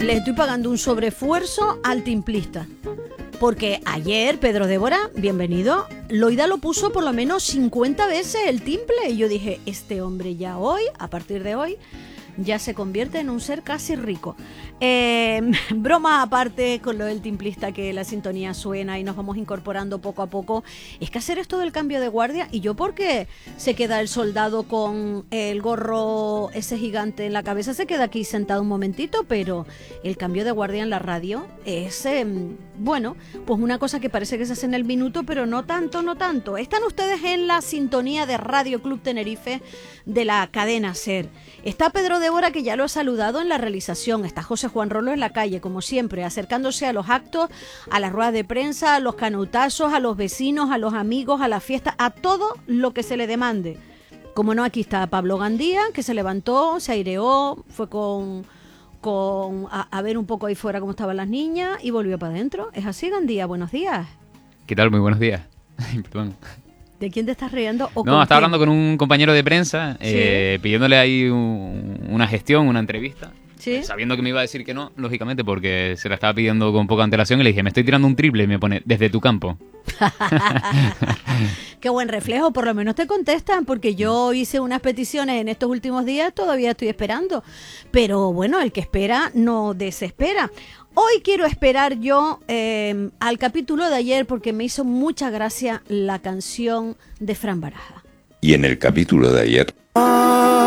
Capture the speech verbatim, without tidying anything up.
le estoy pagando un sobreesfuerzo al timplista. Porque ayer, Pedro Débora, bienvenido, Loida lo puso por lo menos cincuenta veces el timple. Y yo dije, este hombre ya hoy, a partir de hoy, ya se convierte en un ser casi rico. Eh, broma aparte con lo del timplista, que la sintonía suena y nos vamos incorporando poco a poco. Es que hacer esto del cambio de guardia, y yo porque se queda el soldado con el gorro ese gigante en la cabeza, se queda aquí sentado un momentito, pero el cambio de guardia en la radio es, eh, bueno, pues una cosa que parece que se hace en el minuto, pero no tanto, no tanto. Están ustedes en la sintonía de Radio Club Tenerife de la cadena SER. Está Pedro Débora, que ya lo he saludado en la realización. Está José Juan Rolo en la calle, como siempre, acercándose a los actos, a las ruedas de prensa, a los canutazos, a los vecinos, a los amigos, a la fiesta, a todo lo que se le demande. Como no, aquí está Pablo Gandía, que se levantó, se aireó, fue con, con a, a ver un poco ahí fuera cómo estaban las niñas y volvió para adentro. ¿Es así, Gandía? Buenos días. ¿Qué tal? Muy buenos días. Perdón. ¿De quién te estás riendo? ¿O no, estaba quién? hablando con un compañero de prensa, ¿Sí? eh, pidiéndole ahí un, una gestión, una entrevista. ¿Sí? Sabiendo que me iba a decir que no, lógicamente, porque se la estaba pidiendo con poca antelación, y le dije, me estoy tirando un triple, y me pone, desde tu campo. Qué buen reflejo, por lo menos te contestan, porque yo hice unas peticiones en estos últimos días, todavía estoy esperando. Pero bueno, el que espera no desespera. Hoy quiero esperar yo eh, al capítulo de ayer, porque me hizo mucha gracia la canción de Fran Baraja. Y en el capítulo de ayer...